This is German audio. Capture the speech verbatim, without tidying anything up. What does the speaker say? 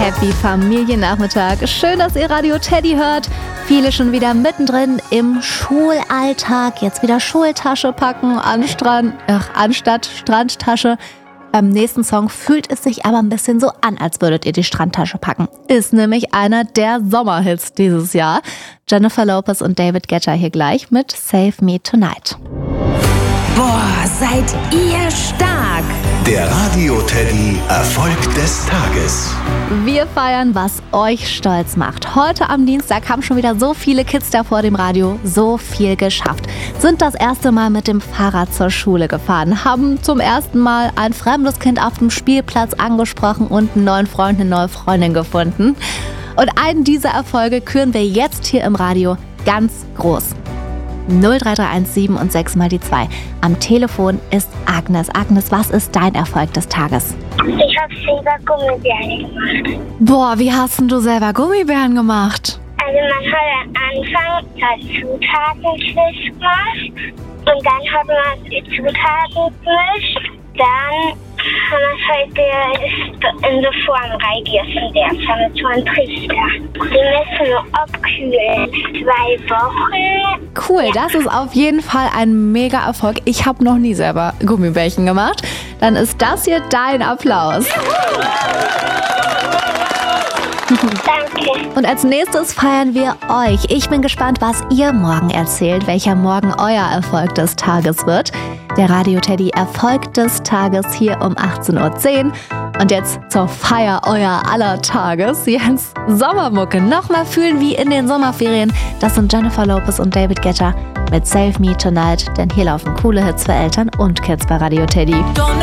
Happy Familiennachmittag. Schön, dass ihr Radio Teddy hört. Viele schon wieder mittendrin im Schulalltag. Jetzt wieder Schultasche packen, an Strand, ach, anstatt Strandtasche. Beim nächsten Song fühlt es sich aber ein bisschen so an, als würdet ihr die Strandtasche packen. Ist nämlich einer der Sommerhits dieses Jahr. Jennifer Lopez und David Guetta hier gleich mit Save Me Tonight. Boah, seid ihr stark! Der Radio Teddy Erfolg des Tages. Wir feiern, was euch stolz macht. Heute am Dienstag haben schon wieder so viele Kids da vor dem Radio so viel geschafft. Sind das erste Mal mit dem Fahrrad zur Schule gefahren, haben zum ersten Mal ein fremdes Kind auf dem Spielplatz angesprochen und einen neuen Freund, eine neue Freundin gefunden. Und einen dieser Erfolge küren wir jetzt hier im Radio ganz groß. null drei drei eins sieben und sechs mal die zwei. Am Telefon ist Agnes. Agnes, was ist dein Erfolg des Tages? Ich habe selber Gummibärchen gemacht. Boah, wie hast denn du selber Gummibären gemacht? Also man hat am Anfang das Zutatenquiz gemacht und dann hat man die Zutaten gemischt. Dann haben wir es halt in die Form reingegessen, damit so ein Trichter. Die müssen nur abkühlen. Zwei Wochen. Cool, das ist auf jeden Fall ein mega Erfolg. Ich habe noch nie selber Gummibärchen gemacht. Dann ist das hier dein Applaus. Danke. Und als nächstes feiern wir euch. Ich bin gespannt, was ihr morgen erzählt, welcher morgen euer Erfolg des Tages wird. Der Radio Teddy Erfolg des Tages hier um achtzehn Uhr zehn. Und jetzt zur Feier euer aller Tages. Jens, Sommermucke. Nochmal fühlen wie in den Sommerferien. Das sind Jennifer Lopez und David Guetta mit Save Me Tonight. Denn hier laufen coole Hits für Eltern und Kids bei Radio Teddy.